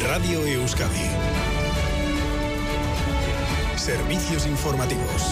Radio Euskadi. Servicios informativos.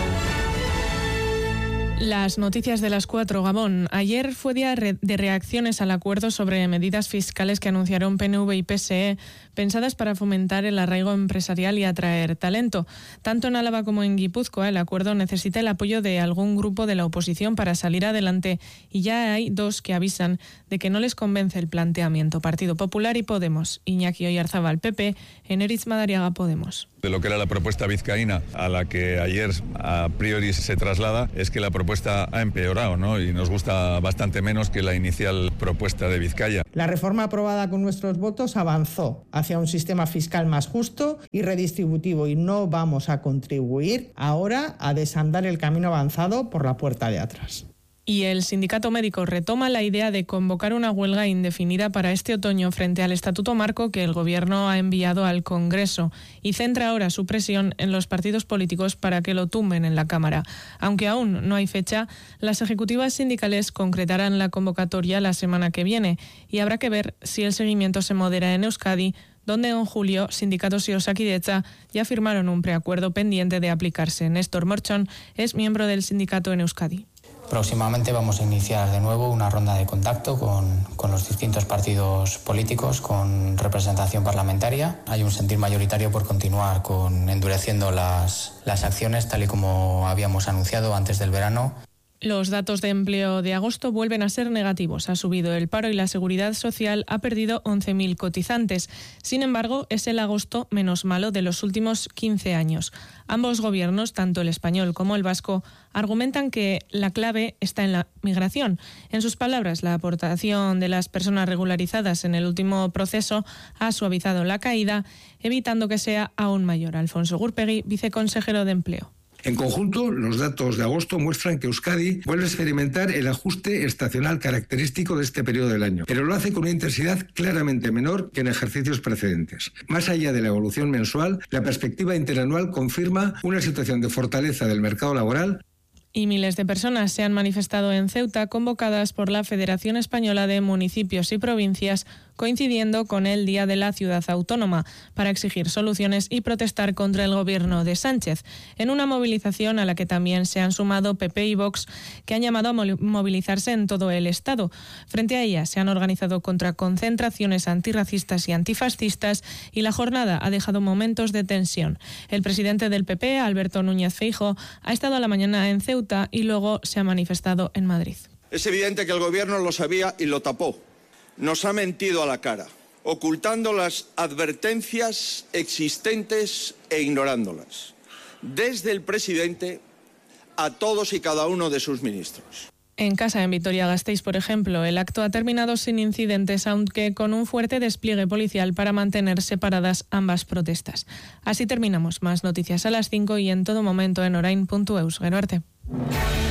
Las noticias de las 4, Gabón. Ayer fue día de reacciones al acuerdo sobre medidas fiscales que anunciaron PNV y PSE, pensadas para fomentar el arraigo empresarial y atraer talento. Tanto en Álava como en Guipúzcoa, el acuerdo necesita el apoyo de algún grupo de la oposición para salir adelante, y ya hay dos que avisan de que no les convence el planteamiento: Partido Popular y Podemos. Iñaki Oyarzábal, PP, Eneritz Madariaga, Podemos. De lo que era la propuesta vizcaína a la que ayer a priori se traslada, es que la propuesta ha empeorado, ¿no? Y nos gusta bastante menos que la inicial propuesta de Vizcaya. La reforma aprobada con nuestros votos avanzó hacia un sistema fiscal más justo y redistributivo, y no vamos a contribuir ahora a desandar el camino avanzado por la puerta de atrás. Y el sindicato médico retoma la idea de convocar una huelga indefinida para este otoño frente al Estatuto Marco que el Gobierno ha enviado al Congreso, y centra ahora su presión en los partidos políticos para que lo tumben en la Cámara. Aunque aún no hay fecha, las ejecutivas sindicales concretarán la convocatoria la semana que viene, y habrá que ver si el seguimiento se modera en Euskadi, donde en julio sindicatos y Osakidetza ya firmaron un preacuerdo pendiente de aplicarse. Néstor Morchón es miembro del sindicato en Euskadi. Próximamente vamos a iniciar de nuevo una ronda de contacto con los distintos partidos políticos con representación parlamentaria. Hay un sentir mayoritario por continuar endureciendo las acciones tal y como habíamos anunciado antes del verano. Los datos de empleo de agosto vuelven a ser negativos. Ha subido el paro y la Seguridad Social ha perdido 11.000 cotizantes. Sin embargo, es el agosto menos malo de los últimos 15 años. Ambos gobiernos, tanto el español como el vasco, argumentan que la clave está en la migración. En sus palabras, la aportación de las personas regularizadas en el último proceso ha suavizado la caída, evitando que sea aún mayor. Alfonso Gurpegui, viceconsejero de Empleo. En conjunto, los datos de agosto muestran que Euskadi vuelve a experimentar el ajuste estacional característico de este periodo del año, pero lo hace con una intensidad claramente menor que en ejercicios precedentes. Más allá de la evolución mensual, la perspectiva interanual confirma una situación de fortaleza del mercado laboral. Y miles de personas se han manifestado en Ceuta, convocadas por la Federación Española de Municipios y Provincias, coincidiendo con el Día de la Ciudad Autónoma, para exigir soluciones y protestar contra el gobierno de Sánchez, en una movilización a la que también se han sumado PP y Vox, que han llamado a movilizarse en todo el Estado. Frente a ella se han organizado contraconcentraciones antirracistas y antifascistas, y la jornada ha dejado momentos de tensión. El presidente del PP, Alberto Núñez Feijóo, ha estado a la mañana en Ceuta y luego se ha manifestado en Madrid. Es evidente que el gobierno lo sabía y lo tapó. Nos ha mentido a la cara, ocultando las advertencias existentes e ignorándolas, desde el presidente a todos y cada uno de sus ministros. En casa, en Vitoria-Gasteiz, por ejemplo, el acto ha terminado sin incidentes, aunque con un fuerte despliegue policial para mantener separadas ambas protestas. Así terminamos. Más noticias a las 5 y en todo momento en orain.eus. Gero arte.